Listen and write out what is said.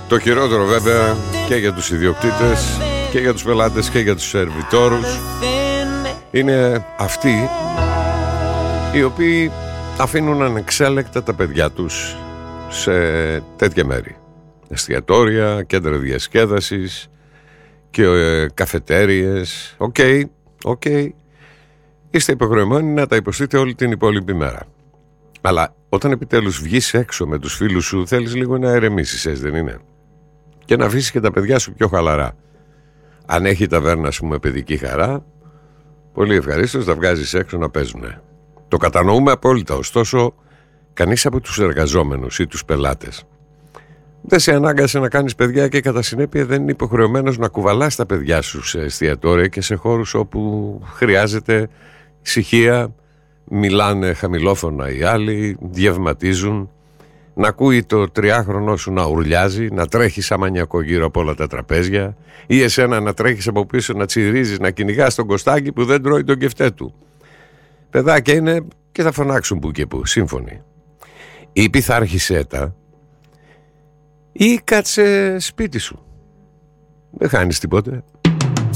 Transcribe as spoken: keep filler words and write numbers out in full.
Το χειρότερο βέβαια και για τους ιδιοκτήτες και για τους πελάτες και για τους σερβιτόρους είναι αυτοί οι οποίοι αφήνουν ανεξέλεκτα τα παιδιά τους σε τέτοια μέρη. Εστιατόρια, κέντρα διασκέδασης και ε, καφετέριες. Οκ, okay, οκ. Okay. Είστε υποχρεωμένοι να τα υποστείτε όλη την υπόλοιπη μέρα. Αλλά όταν επιτέλους βγεις έξω με τους φίλους σου, θέλεις λίγο να ερεμήσεις, έτσι δεν είναι? Και να αφήσεις και τα παιδιά σου πιο χαλαρά. Αν έχει ταβέρνα σου με παιδική χαρά, πολύ ευχαρίστως τα βγάζεις έξω να παίζουνε. Το κατανοούμε απόλυτα, ωστόσο κανείς από τους εργαζόμενους ή τους πελάτες δεν σε ανάγκασε να κάνεις παιδιά και κατά συνέπεια δεν είναι υποχρεωμένος να κουβαλάς τα παιδιά σου σε εστιατόρια και σε χώρους όπου χρειάζεται ησυχία, μιλάνε χαμηλόφωνα οι άλλοι, διευματίζουν, να ακούει το τριάχρονό σου να ουρλιάζει, να τρέχει σαν μανιακό γύρω από όλα τα τραπέζια, ή εσένα να τρέχεις από πίσω να τσιρίζεις, να κυνηγάς τον Κωστάκη που δεν τρώει τον κεφτέ του. Παιδάκια είναι και θα φωνάξουν που και που, σύμφωνοι. Ή πειθάρχησέ τα ή κάτσε σπίτι σου. Δεν χάνεις τίποτε.